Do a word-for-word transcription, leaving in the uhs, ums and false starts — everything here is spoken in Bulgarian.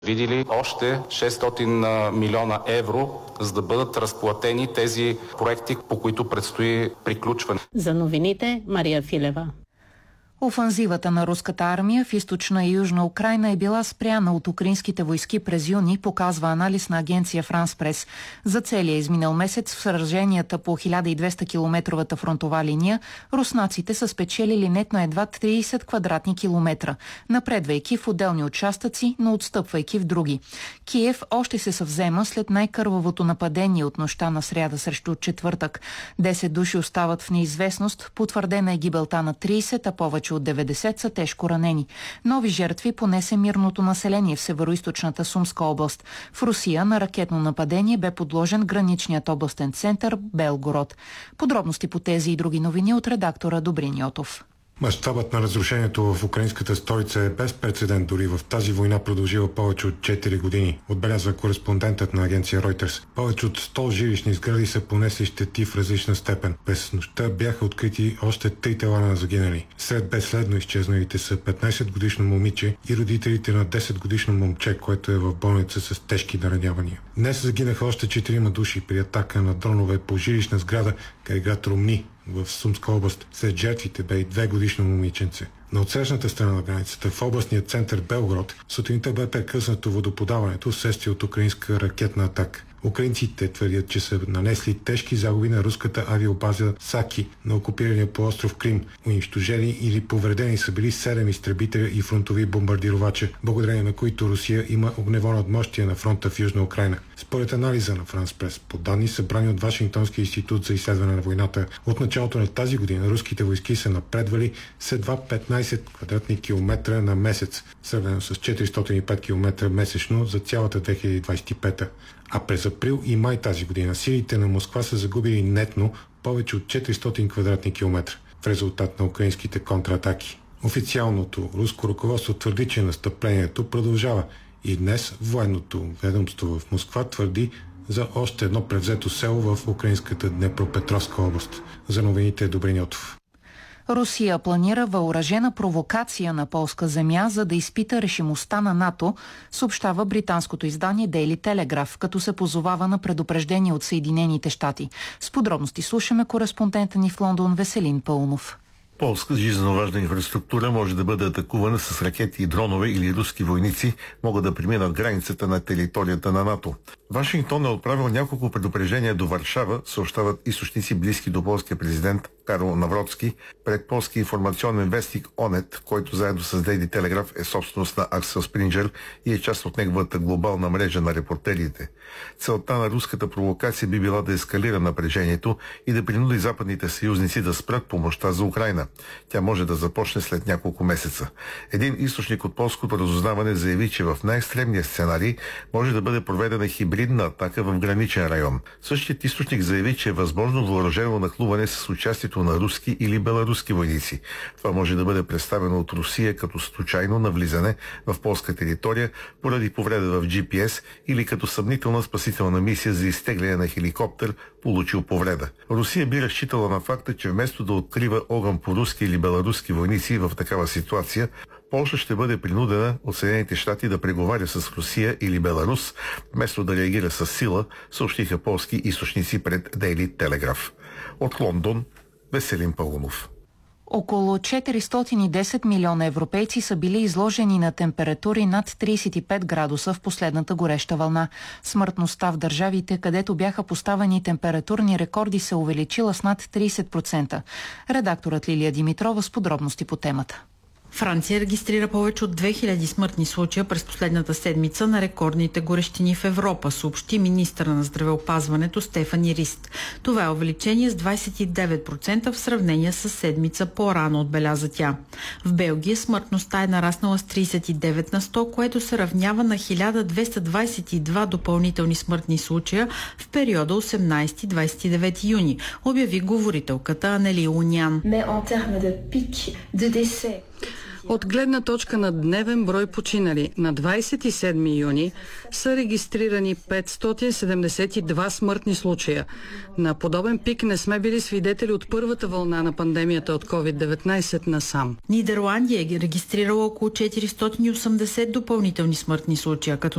Видили още шестстотин милиона евро, за да бъдат разплатени тези проекти, по които предстои приключване. За новините Мария Филева. Офанзивата на руската армия в източна и южна Украйна е била спряна от украинските войски през юни, показва анализ на агенция Франс Прес. За целия изминал месец в сраженията по хиляда и двеста километровата фронтова линия, руснаците са спечелили нетно едва трийсет квадратни километра, напредвайки в отделни участъци, но отстъпвайки в други. Киев още се съвзема след най-кървавото нападение от нощта на сряда срещу четвъртък. Десет души остават в неизвестност, потвърдена е гибелта на трийсет, а повече от деветдесет са тежко ранени. Нови жертви понесе мирното население в североизточната Сумска област. В Русия на ракетно нападение бе подложен граничният областен център Белгород. Подробности по тези и други новини от редактора Добрин Йотов. Мащабът на разрушението в украинската столица е без прецедент дори в тази война, продължила повече от четири години, отбелязва кореспондентът на агенция Reuters. Повече от сто жилищни сгради са понесли щети в различна степен. През нощта бяха открити още три тела на загинали. Сред безследно изчезналите са петнайсетгодишно момиче и родителите на десетгодишно момче, което е в болница с тежки наранявания. Днес загинаха още четирима души при атака на дронове по жилищна сграда край град Румни в Сумска област. Сред жертвите бе и две годишно момиченце. На отсрещната страна на границата, в областния център Белгород, сутринта бе прекъснато водоподаването вследствие от украинска ракетна атака. Украинците твърдят, че са нанесли тежки загуби на руската авиобаза Саки на окупирания полуостров Крим. Унищожени или повредени са били седем изтребителя и фронтови бомбардировача, благодарение на които Русия има огнево надмощие на фронта в Южна Украйна. Според анализа на Франс Прес, по данни събрани от Вашингтонския институт за изследване на войната, от началото на тази година руските войски са напредвали с едва петнайсет квадратни километра на месец, сравнено с четиристотин и пет километра месечно за цялата две хиляди двайсет и пета. А през април и май тази година силите на Москва са загубили нетно повече от четиристотин квадратни километра в резултат на украинските контратаки. Официалното руско ръководство твърди, че настъплението продължава и днес военното ведомство в Москва твърди за още едно превзето село в украинската Днепропетровска област. За новините Добрин Йотов. Русия планира въоръжена провокация на полска земя, за да изпита решимостта на НАТО, съобщава британското издание Daily Telegraph, като се позовава на предупреждение от Съединените щати. С подробности слушаме кореспондента ни в Лондон Веселин Пълнов. Полска жизненоважна инфраструктура може да бъде атакувана с ракети и дронове или руски войници могат да преминат границата на територията на НАТО. Вашингтон е отправил няколко предупреждения до Варшава, съобщават източници близки до полския президент Карл Навроцки пред полски информационен вестник Онет, който заедно с Daily Telegraph е собственост на Аксел Спринджер и е част от неговата глобална мрежа на репортерите. Целта на руската провокация би била да ескалира напрежението и да принуди западните съюзници да спрат помощта за Украйна. Тя може да започне след няколко месеца. Един източник от полското разузнаване заяви, че в най-екстремния сценарий може да бъде проведена хибридна атака в граничен район. Същият източник заяви, че е възможно въоръжено нахлуване с участието на руски или беларуски войници. Това може да бъде представено от Русия като случайно навлизане в полска територия поради повреда в джи пи ес или като съмнителна спасителна мисия за изтегляне на хеликоптер, получил повреда. Русия би разчитала на факта, че вместо да открива огън по руски или беларуски войници в такава ситуация, Полша ще бъде принудена от Съединените щати да преговаря с Русия или Беларус, вместо да реагира с сила, съобщиха полски източници пред Daily Telegraph. От Лондон, Веселин Пълнов. Около четиристотин и десет милиона европейци са били изложени на температури над трийсет и пет градуса в последната гореща вълна. Смъртността в държавите, където бяха поставени температурни рекорди, се увеличила с над трийсет процента. Редакторът Лилия Димитрова с подробности по темата. Франция регистрира повече от две хиляди смъртни случая през последната седмица на рекордните горещини в Европа, съобщи министъра на здравеопазването Стефани Рист. Това е увеличение с двайсет и девет процента в сравнение с седмица по-рано, отбеляза тя. В Белгия смъртността е нараснала с трийсет и девет на сто, което се равнява на хиляда двеста двайсет и два допълнителни смъртни случая в периода осемнайсети до двайсет и девети юни, обяви говорителката Анели Унян. От гледна точка на дневен брой починали, на двайсет и седми юни са регистрирани петстотин седемдесет и два смъртни случая. На подобен пик не сме били свидетели от първата вълна на пандемията от ковид деветнайсет насам. Нидерландия е регистрирала около четиристотин и осемдесет допълнителни смъртни случая, като